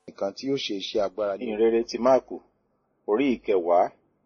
nìkan tí yóò ṣe iṣẹ́ agbára ní ìrere ti Máàkù orí ìkẹwàá.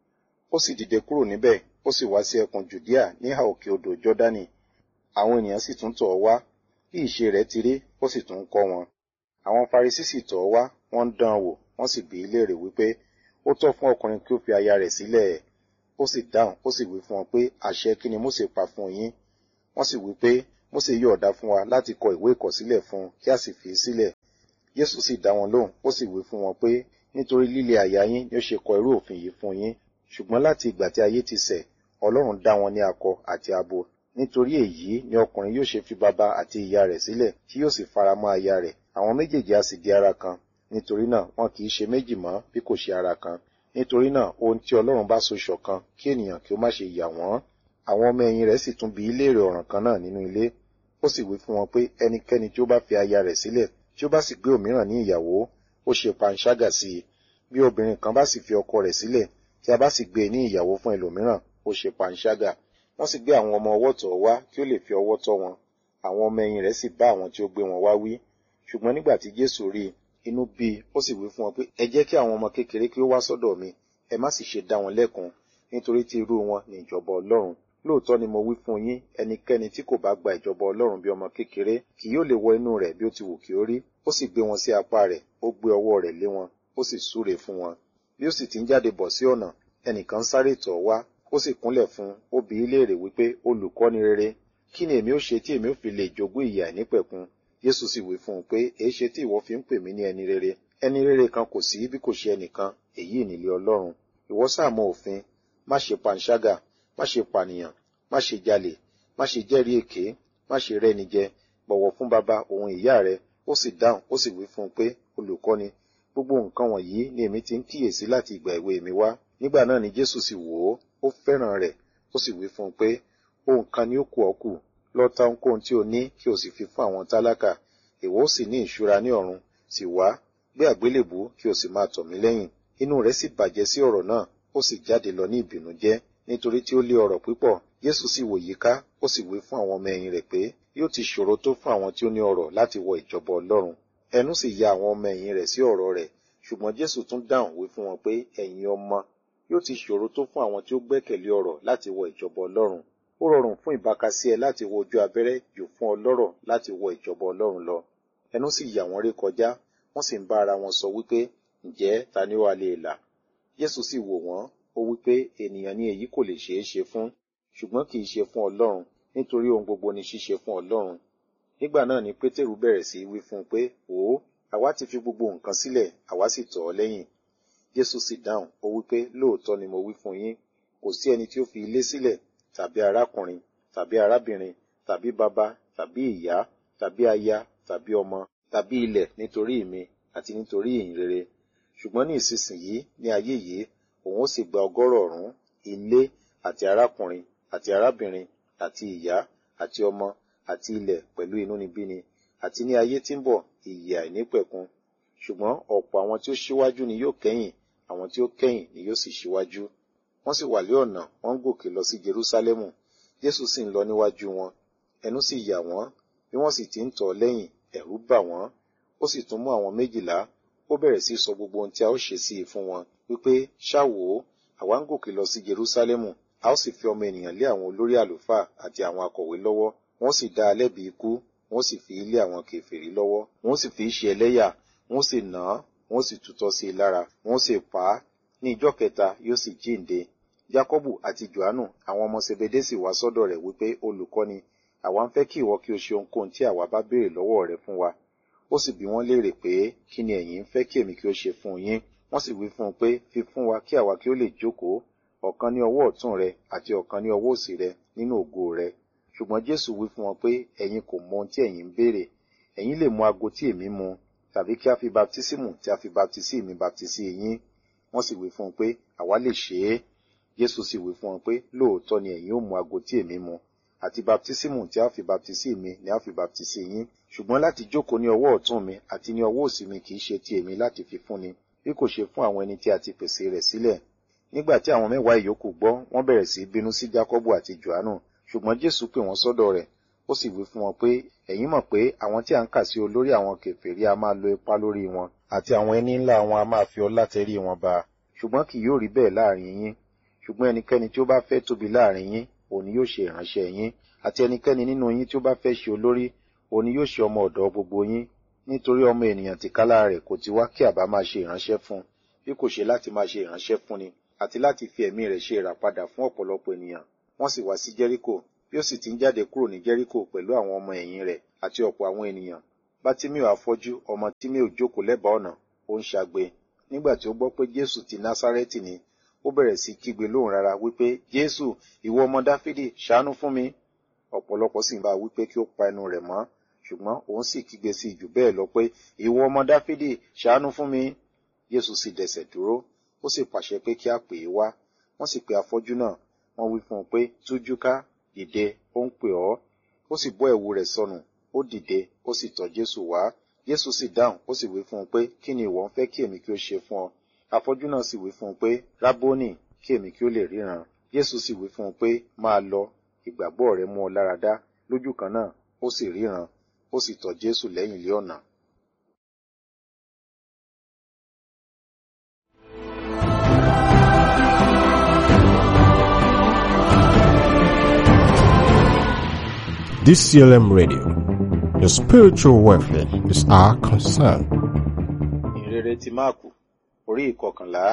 Ó sì dìde kúrò níbẹ̀, ó sì wá sí ẹkùn Jùdíà ní ìhà òkè odò Jọ́dánì. Àwọn ènìyàn sì tún tọ̀ ọ́ wá, bí ìṣe rẹ̀ ti rí, ó sì tún ń kọ́ wọn. Àwọn Farisí sì tọ̀ ọ́ wá, wọ́n ń dán an wò, wọ́n sì bi í léèrè wípé, ó tọ́ fún ọkùnrin kí ó fi aya rẹ̀ sílẹ̀? Ó sì dáhùn, ó sì wí fún wọn pé, àṣẹ kí ni Mósè pa fún yín? Wọ́n sì wí pé, Mósè yọ̀ọ̀da fún wa láti kọ ìwé ìkọ̀sílẹ̀ fún un, kí a sì fi í sílẹ̀. Jésù sì dá wọn lóhùn, ó sì wí fún wọn pé, nítorí líle àyà yín ni ó ṣe kọ irú òfin yìí fún yín. Ṣùgbọ́n láti ìgbà tí ayé ti ṣẹ̀, Ọlọ́run dá wọn ní akọ àti abo. Nítorí èyí ni ọkùnrin yóò ṣe fi baba àti ìyá rẹ̀ sílẹ̀, tí yóò sì fara mọ́ aya rẹ̀. Àwọn méjèèjì a sì di ara kan. Nítorí náà wọn kì í ṣe méjì mọ́, bí kò ṣe ara kan. Nítorí náà ohun tí Ọlọ́run bá so ṣọ̀kan, kí ènìyàn kí ó má ṣe yà wọ́n. Àwọn ọmọ ẹ̀yìn rẹ̀ sì tún bi í léèrè ọ̀ràn kan náà nínú ilé. Ó sì wí fún wọn pé ẹnikẹ́ni tí ó bá fi aya rẹ̀ sílẹ̀, tí ó bá sì gbé òmíràn ní ìyàwó, ó ṣe panṣágà sí i. Bí obìnrin kan bá sì fi ọkọ rẹ̀ sílẹ̀, tí a bá sì gbé e ní ìyàwó fún ẹlòmíràn, ó ṣe panṣágà. Wọ́n sì gbé àwọn ọmọ ọwọ́ tọ̀ ọ́ wá, kí ó lè fi ọwọ́ tọ́ wọn. Àwọn ọmọ ẹ̀yìn rẹ̀ sì bá àwọn tí ó gbé wọn wá wí. Ṣùgbọ́n nígbà tí Jésù rí i, inú bí i, ó sì wí fún wọn pé, ẹ jẹ́ kí àwọn ọmọ kékeré kí ó wá sọ́dọ̀ mi, ẹ má sì ṣe dá wọn lẹ́kun, nítorí tí irú wọn ni ìjọba Ọlọ́run. Lóòótọ́ ni mo wí fún yín, ẹnikẹ́ni tí kò bá gba ìjọba Ọlọ́run bí ọmọ kékeré, kì yóò lè wọ inú rẹ̀ bí ó ti wù kí ó rí. Ó sì gbé wọn sí apá rẹ̀, ó gbé ọwọ́ rẹ̀ lé wọn, ó sì súre fún wọn. Bí ó sì ti ń jáde bọ̀ sí ọ̀nà, ẹnìkan sáré tọ̀ ọ́ wá, ó sì kúnlẹ̀ fún un, ó bi í léèrè wípé, olùkọ́ni rere, kí ni èmi ó ṣe tí èmi ó fi lè jogún ìyè àìnípẹ̀kun? Jésù sì wí fún un pé, èéṣe tí ìwọ fi ń pè mí ní ẹni rere? Ẹni rere kan kò sí bí kò ṣe ẹnìkan, èyí nìlé Ọlọ́run. Ìwọ sá mọ òfin, má ṣe panṣágà, má ṣe pànìyàn, má ṣe jalè, má ṣe jẹ́rìí èké, má ṣe rẹ́ni jẹ, bọ̀wọ̀ fún baba òun ìyá rẹ. Ó sì dáhùn, ó sì wí fún un pé, olùkọ́ni, gbogbo nǹkan wọ̀nyí ni èmi ti ń kíyèsí láti ìgbà èwe mi wá. Nígbà náà ni Jésù sì wò ó, ó fẹ́ràn rẹ̀, ó sì wí fún un pé, ohun kan ni ó kù ọ́ kù, lọ ta ohunkóhun tí o ní kí o sì fi fún àwọn tálákà, ìwọ ó sì ní ìṣúra ní ọ̀run, sì wá, gbé àgbélébùú kí o sì máa tọ̀ mí lẹ́yìn. Inú rẹ̀ sì bàjẹ́ sí ọ̀rọ̀ náà, ó sì jáde lọ ní ìbìnújẹ́, nítorí tí ó lé ọrọ̀ púpọ̀. Jésù sì wò yíká, ó sì wí fún àwọn ọmọ ẹ̀yìn rẹ̀ pé, yóò ti ṣòro tó fún àwọn tí ó ní ọrọ̀ láti wọ ìjọba Ọlọ́run. Ẹnu sì ya àwọn ọmọ ẹ̀yìn rẹ̀ sí ọ̀rọ̀ rẹ̀, ṣùgbọ́n Jésù tún dáhùn wí fún wọn pé, ẹ̀yin ọmọ, yóò ti ṣòro tó fún àwọn tí ó gbẹ́kẹ̀lé ọrọ̀ láti wọ ìjọba Ọlọ́run. Ó rọrùn fún ìbákasíẹ láti wọ ojú abẹ́rẹ́ jù fún ọlọ́rọ̀ láti wọ ìjọba Ọlọ́run lọ. Ẹnu sì yà wọ́n ré kọjá, wọ́n sì ń bá ara wọn sọ wípé, ǹjẹ́ ta ni ó wá lè là? Jésù sì wò wọ́n, ó wípé ènìyàn ni èyí kò lè ṣeé ṣe fún, ṣùgbọ́n kì í ṣe fún Ọlọ́run, nítorí ohun gbogbo ni ṣíṣe fún Ọlọ́run. Nígbà náà ni Pétérù bẹ̀rẹ̀ sí wí fún un pé, wò ó, àwa ti fi gbogbo nǹkan sílẹ̀, àwa sì tọ̀ ọ́ lẹ́yìn. Jésù sì dáhùn, ó wípé, lóòótọ́ ni mo wí fún yín, kò sí ẹni tí ó fi ilé sílẹ̀, tàbí arákùnrin, tàbí arábìnrin, tàbí baba, tàbí ìyá, tàbí aya, tàbí ọmọ, tàbí ilẹ̀ nítorí mi àti nítorí ìyìn rere. Ṣùgbọ́n ní ìsinsìnyí, ní ayé yìí, òun ó sì gba 100 ilé àti arákùnrin, àti arábìnrin, àti ìyá, àti ọmọ, àti ilẹ̀ pẹ̀lú inúnibíni, àti ní ayé tí ń bọ̀, ìyè àìnípẹ̀kun. Ṣùgbọ́n ọ̀pọ̀ àwọn tí ó ṣíwájú ni yóò kẹ́yìn, àwọn tí ó kẹ́yìn ni yóò sì ṣíwájú. Wọ́n sì wà lé ọ̀nà, wọ́n ń gòkè lọ sí Jerúsálẹ́mù. Jésù sì ń lọ níwájú wọn. Ẹnu sì yà wọ́n, bí wọ́n sì ti ń tọ̀ ọ́ lẹ́yìn, ẹ̀rù bà wọ́n. Ó sì tún mú àwọn 12, ó bẹ̀rẹ̀ sí sọ gbogbo ohun tí a ó ṣe sí i fún wọn, wípé, ṣá wò ó, àwa ń gòkè lọ sí Jerúsálẹ́mù, a ó sì fi ọmọ ènìyàn lé àwọn olórí àlùfáà àti àwọn akọ̀wé lọ́wọ́, wọ́n sì dá a lẹ́bi ikú, wọ́n sì fi í lé àwọn kèfèrí lọ́wọ́, wọ́n sì fi í ṣe ẹlẹ́yà, wọ́n sì nà án, wọ́n sì tutọ́ sí i lára, wọ́n sì pa á. Ní ijọ́ kẹta yóò sì jíǹde. Jákọ́bù àti Jòhánù, àwọn ọmọ Sebede sì wá sọ́dọ̀ rẹ̀ wípé, olùkọ́ni, àwa ń fẹ́ kí ìwọ kí o ṣe ohunkóhun tí àwa bá béèrè lọ́wọ́ rẹ fún wa. Ó sì bi wọ́n léèrè pé, kí ni ẹ̀yin ń fẹ́ kí èmi kí ó ṣe fún yín? Wọ́n sì wí fún un pé, fi fún wa kí àwa kí ó lè jókòó, ọ̀kan ní ọwọ́ ọ̀tún rẹ àti ọ̀kan ní ọwọ́ òsì rẹ nínú ògo rẹ. Ṣùgbọ́n Jésù wí fún wọn pé, ẹ̀yin kò mọ ohun tí ẹ̀yin ń béèrè. Ẹ̀yin lè mu ago tí èmi mu, tàbí kí a fi baptísímù tí a fi baptisí mi baptisí yín. Wọ́n sì wí fún un pé, àwa lè ṣe é. Jésù sì wí fún wọn pé, lóòótọ́ ni ẹ̀yin ó mu ago tí èmi mu, àti baptísímù tí a fi baptisí mi ni a fi baptisí yín. Ṣùgbọ́n láti jókòó ní ọwọ́ ọ̀tún mi àti ní ọwọ́ òsì mi kì í ṣe ti èmi láti fi fúnni, bí kò ṣe fún àwọn ẹni tí a ti pèsè rẹ̀ sílẹ̀. Nígbà tí àwọn 10 ìyókù gbọ́, wọ́n bẹ̀rẹ̀ sí bínú sí Jákọ́bù àti Jòhánù. Ṣùgbọ́n Jésù pè wọ́n sọ́dọ̀ rẹ̀, ó sì wí fún wọn pé, ẹ̀yin mọ̀ pé àwọn tí a ń kà sí olórí àwọn kèfèrí a máa lo ipá lórí wọn, àti àwọn ẹni ńlá wọn a máa fi ọlá tẹrí wọn ba. Ṣùgbọ́n kì yóò rí bẹ́ẹ̀ láàrin yín. Ṣùgbọ́n ẹnikẹ́ni tí ó bá fẹ́ tóbi láàrin yín, òun ni yóò ṣe ìránṣẹ́ yín, àti ẹnikẹ́ni nínú yín tí ó bá fẹ́ ṣe olórí, òun ni yóò ṣe ọmọ ọ̀dọ̀ gbogbo yín. Nítorí ọmọ ènìyàn tìkálára rẹ̀ kò ti wá kí àbá máa ṣe ìránṣẹ́ fún, bí kò ṣe láti máa ṣe ìránṣẹ́ fúnni, àti láti fi ẹ̀mí rẹ̀ ṣe ìràpadà fún ọ̀pọ̀lọpọ̀ ènìyàn. Wọ́n sì wá sí Jẹ́ríkò. Bí ó sì ti ń jáde kúrò ní Jẹ́ríkò pẹ̀lú àwọn ọmọ ẹ̀yìn rẹ̀ àti ọ̀pọ̀ àwọn ènìyàn, Bátíméù afọ́jú ọmọ Tíméù jókòó lẹ́bàá ọ̀nà, ó ń ṣagbe. Nígbà tí ó gbọ́ pé Jésù ti Násárẹ́tì ni, ó bẹ̀rẹ̀ sí kígbe lóhùn rara wípé, Jésù, ìwọ ọmọ Dáfídì, ṣàánú fún mi. Ọ̀pọ̀lọpọ̀ sì ń bá a wípé kí ó pa ẹnu rẹ̀ mọ́, ṣùgbọ́n òun sì kígbe sí jù bẹ́ẹ̀ lọ pé, ìwọ ọmọ Dáfídì, ṣàánú fún mi. Jésù sì dẹsẹ̀ dúró, ó sì pàṣẹ pé kí a pè é wá. Wọ́n sì pe afọ́jú náà, wọ́n wí fún un pé, tújú ká, dìde, ó ń pè ọ́. Ó sì bọ́ ẹ̀wù rẹ̀ sọnù, ó dìde, ó sì tọ̀ Jésù wá. Jésù sì dáhùn, ó sì wí fún un pé, kí ni ìwọ ń fẹ́ kí èmi kí ó ṣe fún ọ? Afọ́jú náà sì wí fún un pé, Rábónì, kí èmi kí ó lè ríran. Jésù sì wí fún un pé, máa lọ, ìgbàgbọ́ rẹ mú ọ lára dá. Lójú kan náà, ó sì ríran, ó sì tọ̀ Jésù lẹ́yìn lé ọ̀nà. DCLM Radio. Your spiritual welfare is our concern. Ìrere ti Máàkù, orí 11.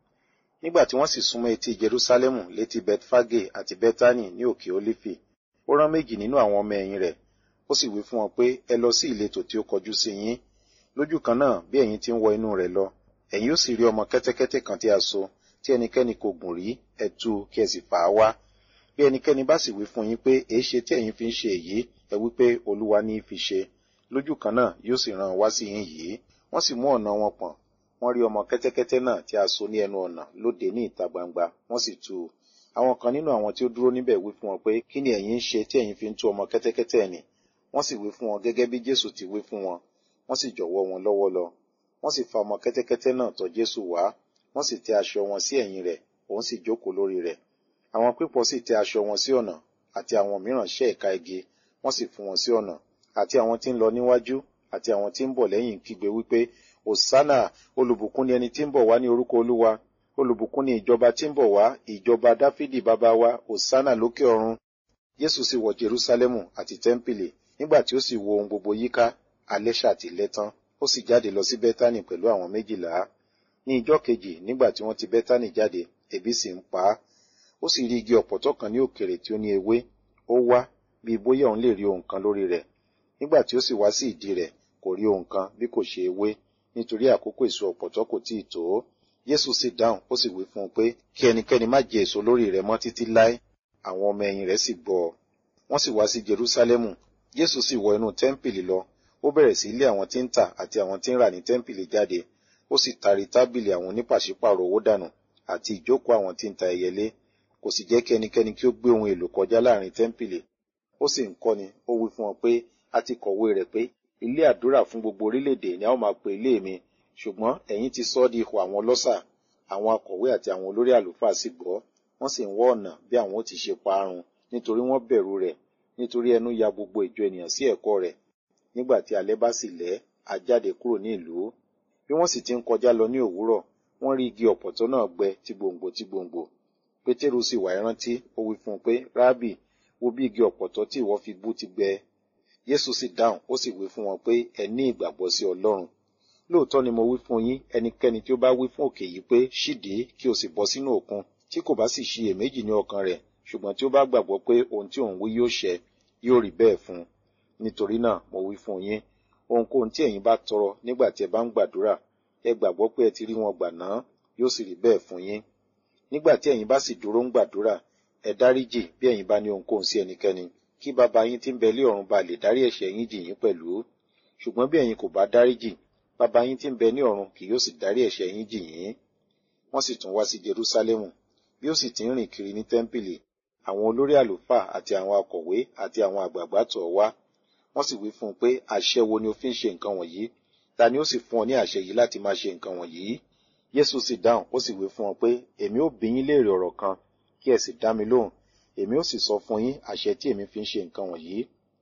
Nígbà tí wọ́n sì súnmọ́ etí Jerúsálẹ́mù létí Betfage àti Bẹ́tánì ní òkè Ólífì, ó rán méjì nínú àwọn ọmọ ẹ̀yìn rẹ̀, ó sì wí fún wọn pé, ẹ lọ sí ìletò tí ó kọjú sí yín. Lójú kan náà, bí ẹ̀yin ti ń wọ inú rẹ̀ lọ, ẹ̀yin ó sì rí ọmọ kẹ́tẹ́kẹ́tẹ́ kan tí a so, tí ẹnikẹ́ni kò gùn rí, ẹ tú kí ẹ sì fà á wá. Bí ẹnikẹ́ni bá sì wí fún yín pé, èéṣe tí ẹ̀yin fi ń ṣe èyí, ẹ wí pé Olúwa ní í fi ṣe. Lójú kan náà yóò sì rán wá sí yín yìí. Wọ́n sì mú ọ̀nà wọn pọ̀n. Wọ́n rí ọmọ kẹ́tẹ́kẹ́tẹ́ náà tí a so ní ẹnu ọ̀nà lóde ní ìta gbangba, wọ́n sì tú u. Àwọn kan nínú àwọn tí ó dúró níbẹ̀ wí fún wọn pé, kí ni ẹ̀yin ń ṣe tí ẹ̀yin fi ń tú ọmọ kẹ́tẹ́kẹ́tẹ́ nì? Wọ́n sì wí fún wọn gẹ́gẹ́ bí Jésù ti wí fún wọn. Wọ́n sì jọ̀wọ́ wọn lọ́wọ́ lọ. Wọ́n sì fa ọmọ kẹ́tẹ́kẹ́tẹ́ náà tọ̀ Jésù wá. Wọ́n sì tẹ́ aṣọ wọn sí ẹ̀yìn rẹ̀, òun sì jókòó lórí rẹ̀. Àwọn pípọ̀ sì tẹ́ aṣọ wọn sí ọ̀nà, àti àwọn mìíràn ṣẹ́ ẹ̀ka igi, wọ́n sì fún wọn sí ọ̀nà. Àti àwọn tí ń lọ níwájú, àti àwọn tí ń bọ̀ lẹ́yìn kígbe wípé, Hòsánà, olùbùkún ni ẹni tí ń bọ̀ wá ní orúkọ Olúwa. Olùbùkún ni ìjọba tí ń bọ̀ wá, ìjọba Dáfídì bàbá wa, Hòsánà lókè ọ̀run. Jésù sì wọ Jerúsálẹ́mù àti tẹ́ḿpìlì. Nígbà tí ó sì wo ohun gbogbo yíká, alẹ́ ṣá ti lẹ́ tán. Ó sì jáde lọ sí Bẹ́tánì pẹ̀lú àwọn 12. Ní ijọ́ kejì, nígbà tí wọ́n ti Bẹ́tánì jáde, ebi sì ń pa á. Ó sì rí igi ọ̀pọ̀tọ́ kan ní òkèrè tí ó ní ewé. Ó wá, bí bóyá òun lè rí ohun kan lórí rẹ̀. Nígbà tí ó sì wá sí ìdí rẹ̀, kò rí ohun kan bí kò ṣe ewé, nítorí àkókò èso ọ̀pọ̀tọ́ kò tíì tó. Jésù sì dáhùn, ó sì wí fún un pé, kí ẹnikẹ́ni má jẹ èso lórí rẹ̀ mọ́ títí láé. Àwọn ọmọ ẹ̀yìn rẹ̀ sì gbọ́ ọ. Wọ́n sì wá sí Jerúsálẹ́mù. Jésù sì wọ inú tẹ́ḿpìlì lọ. Ó bẹ̀rẹ̀ sí lé àwọn tí ń tà àti àwọn tí ń rà ní tẹ́ḿpìlì jáde. Ó sì tari tábìlì àwọn onípàṣípàrọ̀ owó dànù, àti ìjókòó àwọn tí ń ta ẹyẹlé. Kò sì jẹ́ kí ẹnikẹ́ni kí ó gbé ohun èlò kọjá láàrin tẹ́ḿpìlì. Ó sì ń kọ́ni, ó wí fún wọn pé, a ti kọ̀wé rẹ̀ pé, ilé àdúrà fún gbogbo orílẹ̀-èdè ni a ó máa pe ilé mi. Ṣùgbọ́n ẹ̀yin ti sọ ọ́ di ihò àwọn ọlọ́ṣà. Àwọn akọ̀wé àti àwọn olórí àlùfáà sì gbọ́. Wọ́n sì ń wọ́ ọ̀nà bí àwọn ó ti ṣe pa á run, nítorí wọ́n bẹ̀rù rẹ̀, nítorí ẹnu ya gbogbo ìjọ ènìyàn sí ẹ̀kọ́ rẹ̀. Nígbà tí alẹ́ bá sì lẹ́, a jáde kúrò ní ìlú. Bí wọ́n sì ti ń kọjá lọ ní òwúrọ̀, wọ́n rí igi ọ̀pọ̀tọ́ náà gbẹ tí gbòǹgbò tí gbòǹgbò. Pétérù sì wá ìrántí, ó wí fún un pé, Rábì, wo bí igi ọ̀pọ̀tọ́ tí ìwọ fi bú ti gbẹ. Jésù sì dáhùn, ó sì wí fún wọn pé, ẹ ní ìgbàgbọ́ sí Ọlọ́run. Lóòótọ́ ni mo wí fún yín, ẹnikẹ́ni tí ó bá wí fún òkè yìí pé, ṣídìí kí o sì bọ́ sínú òkun, tí kò bá sì ṣiyèméjì ní ọkàn rẹ̀, ṣùgbọ́n tí ó bá gbàgbọ́ pé ohun tí òun wí yóò ṣẹ, yóò rí bẹ́ẹ̀ fún un. Nítorí náà mo wí fún yín, ohunkóhun tí ẹ̀yin bá tọrọ nígbà tí ẹ bá ń gbàdúrà, ẹ gbàgbọ́ pé ẹ ti rí wọn gbà náà, yóò sì rí bẹ́ẹ̀ fún yín. Nígbà tí ẹ̀yin bá sì dúró ń gbàdúrà, ẹ dáríjì bí ẹ̀yin bá ní ohunkóhun sí ẹnikẹ́ni, kí bàbá yín tí ń bẹ lé ọ̀run ba lè dárí ẹ̀ṣẹ̀ yín jì yín pẹ̀lú. Ṣùgbọ́n bí ẹ̀yin kò bá dáríjì, bàbá yín tí ń bẹ ní ọ̀run kì yóò sì dárí ẹ̀ṣẹ̀ yín jì yín. Wọ́n sì tún wá sí Jerúsálẹ́mù. Bí ó sì ti ń rìn kiri ní tẹ́ḿpìlì, àwọn olórí àlùfáà àti àwọn akọ̀wé àti àwọn àgbààgbà tọ̀ wá. Wọ́n sì wí fún un pé, àṣẹ wo ni o fi ń ṣe nǹkan wọ̀nyí? Ta ni ó sì fún ọ ní àṣẹ yìí láti máa ṣe nǹkan wọ̀nyí? Jésù sì dáhùn, ó sì wí fún wọn pé, èmi ó bi yín léèrè ọ̀rọ̀ kan, kí ẹ sì dá mi lóhùn. Èmi ó sì sọ fún yín àṣẹ tí èmi fi ń ṣe nǹkan wọ̀nyí.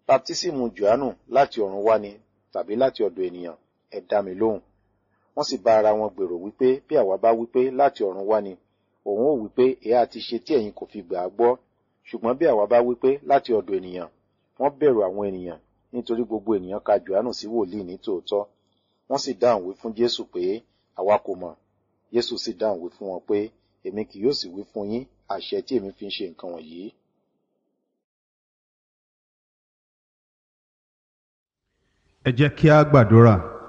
baptísímù Jòhánù láti ọ̀run wá ni tàbí láti ọ̀dọ̀ ènìyàn? Ẹ dá mi lóhùn. Wọ́n sì bá ara wọn gbèrò wípé bí àwa bá wípé láti ọ̀run wá ni, òun ó wípé èéha ti ṣe tí ẹ̀yin kò fi gbà á gbọ́. Ṣùgbọ́n bí àwa bá wípé láti ọ̀dọ̀ ènìyàn, wọ́n bẹ̀rù àwọn ènìyàn, nítorí gbogbo ènìyàn ka Jòhánù sí wòlíì ní tòótọ́. Wọ́n sì dáhùn wí fún Jésù pé, àwa kò mọ̀. Jésù sì dáhùn wí fún wọn pé, èmi kì yóò sì wí fún yín àṣẹ tí èmi fi ń ṣe nǹkan wọ̀nyí. Ẹ jẹ́ kí a gbàdúrà.